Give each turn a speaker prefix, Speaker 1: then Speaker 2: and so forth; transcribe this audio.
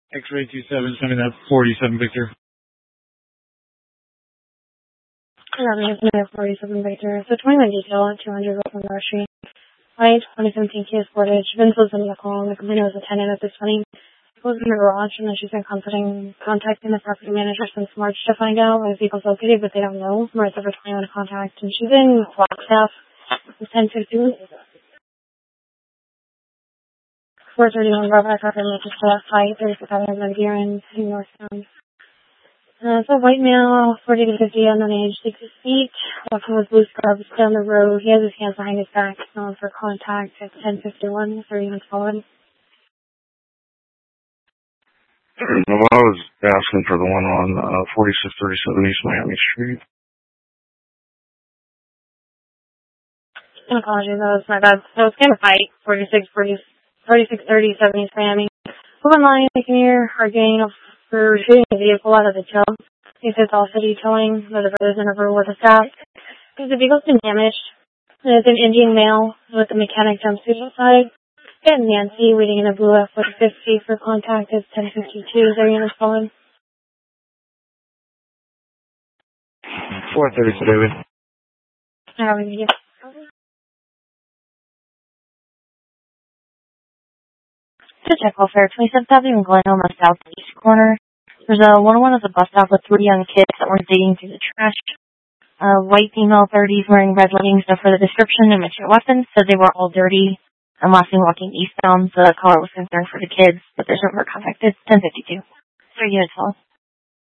Speaker 1: X-ray 27, sending that 47 Victor.
Speaker 2: 47 Victor. So 21 detail at 200 Open Grocery. White, 2017 Kia Sportage. Vince lives in the call, and the complainer was a tenant at this 20. She goes in the garage, and then she's been contacting the property manager since March to find out where the vehicle's located, but they don't know. March over 21 to contact, and she's in Flagstaff. It's 10:50. 431 Bravo Parker, Manchester, Height, 36 Avenue, here in Northtown. So white male, 40 to 50, unknown age, 6 feet, walking with blue scrubs down the road. He has his hands behind his back, known for contact at 10:51, 30 minutes forward.
Speaker 3: Well, I was asking for the one on 4637 East Miami Street.
Speaker 2: Apologies, that was my bad. So it's kind of fight, 4630 East Miami. Woman lying in the commuter, arguing for shooting a vehicle out of the tow. He says also detailing that the brothers in a room with the staff. Because the vehicle's been damaged. And it's an Indian male with a mechanic jumpsuit outside. And Nancy waiting in a blue F-150 for contact is 10:52. Is there units calling?
Speaker 3: 430 David.
Speaker 2: How are you? To check welfare, 27th Avenue in Glen on the southeast corner. There's a 101 at the bus stop with 3 young kids that were digging through the trash. White female 30s wearing red leggings, no further description, and mentioned weapons, said they were all dirty. And lastly, walking eastbound, the caller was concerned for the kids, but there's no more contact. It's 10:52. 3 units long.